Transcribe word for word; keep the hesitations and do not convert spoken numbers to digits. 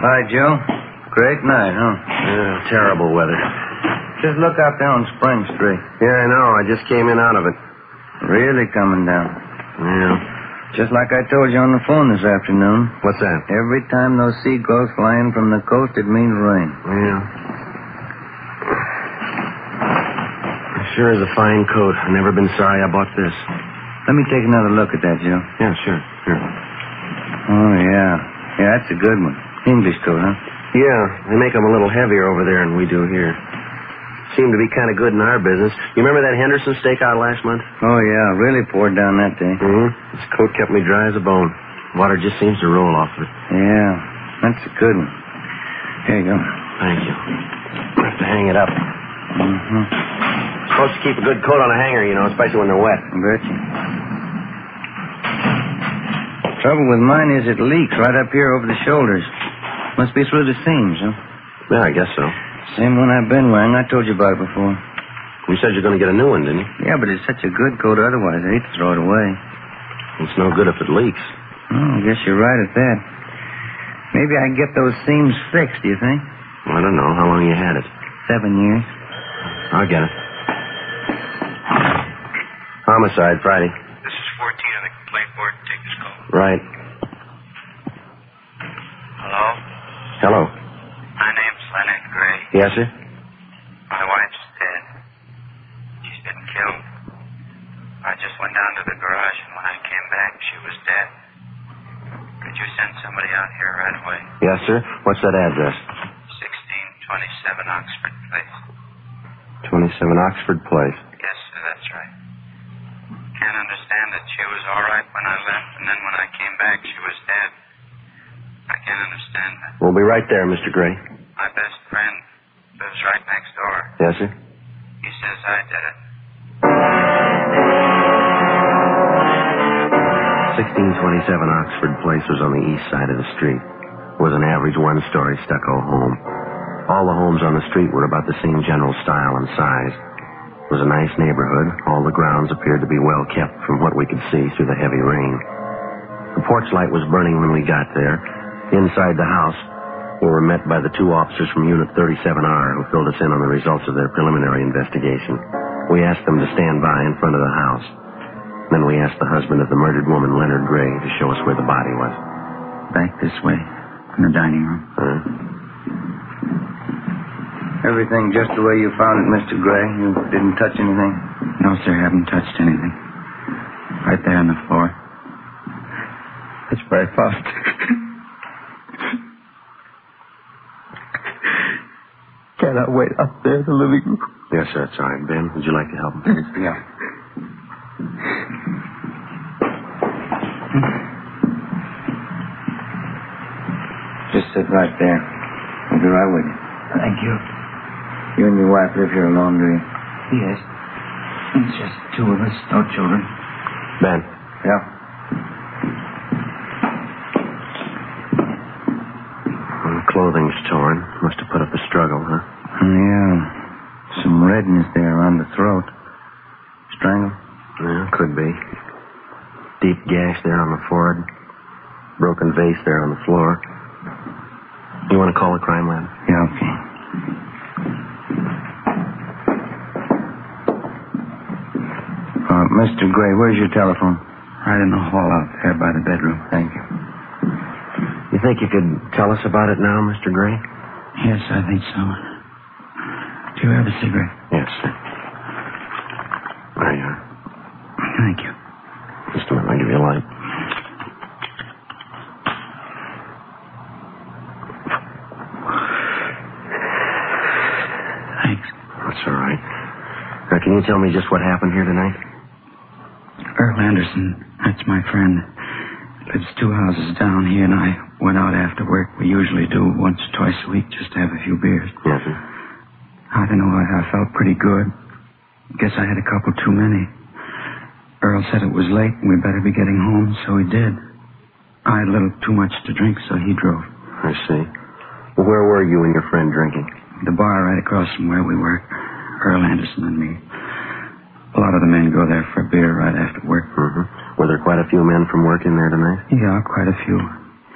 Hi, Joe. Great night, huh? Yeah, terrible weather. Just look out there on Spring Street. Yeah, I know. I just came in out of it. Really coming down. Yeah. Just like I told you on the phone this afternoon. What's that? Every time those seagulls fly in from the coast, it means rain. Yeah. It sure is a fine coat. I've never been sorry I bought this. Let me take another look at that, Joe. Yeah, sure. Sure. Oh, yeah. Yeah, that's a good one. English coat, huh? Yeah, they make them a little heavier over there than we do here. Seem to be kind of good in our business. You remember that Henderson stakeout last month? Oh, yeah. Really poured down that day. Mm-hmm. This coat kept me dry as a bone. Water just seems to roll off of it. Yeah, that's a good one. Here you go. Thank you. I have to hang it up. Mm-hmm. Supposed to keep a good coat on a hanger, you know, especially when they're wet. I bet you. Trouble with mine is it leaks right up here over the shoulders. Must be through the seams, huh? Yeah, I guess so. Same one I've been wearing. I told you about it before. You said you're going to get a new one, didn't you? Yeah, but it's such a good coat otherwise. I hate to throw it away. It's no good if it leaks. Oh, I guess you're right at that. Maybe I can get those seams fixed, do you think? I don't know. How long you had it? Seven years. I'll get it. Homicide, Friday. This is fourteen on the complaint board. Take this call. Right. Hello? Hello. My name's Leonard Gray. Yes, sir? My wife's dead. She's been killed. I just went down to the garage, and when I came back, she was dead. Could you send somebody out here right away? Yes, sir. What's that address? sixteen twenty-seven Oxford Place. twenty-seven Oxford Place. Yes, sir, that's right. Can't understand that she was all right when I left, and then when I came back, she was dead. I can't understand that. We'll be right there, Mister Gray. My best friend lives right next door. Yes, sir? He says I did it. sixteen twenty-seven Oxford Place was on the east side of the street. It was an average one-story stucco home. All the homes on the street were about the same general style and size. It was a nice neighborhood. All the grounds appeared to be well kept from what we could see through the heavy rain. The porch light was burning when we got there. Inside the house, we were met by the two officers from Unit thirty-seven R who filled us in on the results of their preliminary investigation. We asked them to stand by in front of the house. Then we asked the husband of the murdered woman, Leonard Gray, to show us where the body was. Back this way, in the dining room. Huh? Everything just the way you found it, Mister Gray. You didn't touch anything? No, sir, haven't touched anything. Right there on the floor. That's where I found it. Can I wait up there in the living room? Yes, sir, it's all right. Ben, would you like to help? Yeah. Just sit right there. I'll be right with you. Thank you. You and your wife live here alone, do you? Yes. It's just two of us, no children. Ben. Yeah. Well, the clothing's torn. Must have put up a struggle, huh? Yeah. Some redness there around the throat. Strangled? Yeah, could be. Deep gash there on the forehead. Broken vase there on the floor. You want to call the crime lab? Yeah, okay. Uh, Mister Gray, where's your telephone? Right in the hall out there by the bedroom. Thank you. You think you could tell us about it now, Mister Gray? Yes, I think so. Do you have a cigarette? Yes, sir. There you are. Thank you. Just a minute, I'll give you a light. Thanks. That's all right. Now, can you tell me just what happened here tonight? Earl Anderson, that's my friend. Lives two houses down. He and I went out after work. We usually do once or twice a week just to have a few beers. Yes, sir. I don't know. I, I felt pretty good. Guess I had a couple too many. Earl said it was late and we better be getting home, so he did. I had a little too much to drink, so he drove. I see. Well, where were you and your friend drinking? The bar right across from where we work. Earl Anderson and me. A lot of the men go there for a beer right after work. Mm-hmm. Were there quite a few men from work in there tonight? Yeah, quite a few.